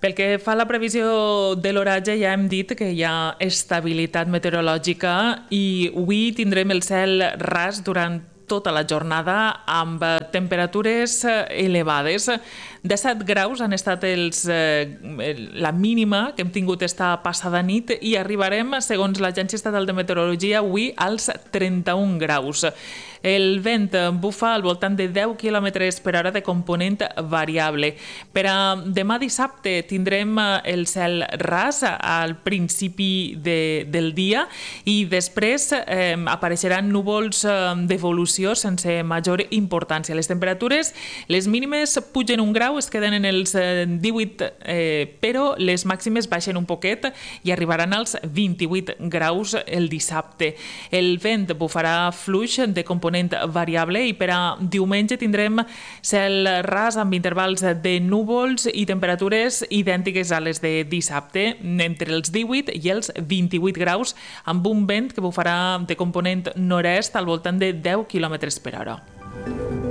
Pel que fa a la previsió de l'oratge, ja hem dit que hi ha estabilitat meteorològica i avui tindrem el cel ras durant tota la jornada amb temperatures elevades. 17 graus han estat la mínima que hem tingut esta passada nit i arribarem, segons l'Agència Estatal de Meteorologia, avui als 31 graus. El vent bufa al voltant de 10 km per hora de component variable. Per a demà dissabte tindrem el cel ras al principi del dia i després apareixeran núvols d'evolució sense major importància. Les temperatures, les mínimes pugen un grau, es queden en els 18, però les màximes baixen un poquet i arribaran als 28 graus el dissabte. El vent bufarà fluix de component variable i per a diumenge tindrem cel ras amb intervals de núvols i temperatures idèntiques a les de dissabte, entre els 18 i els 28 graus, amb un vent que bufarà de component nord-est al voltant de 10 km per hora.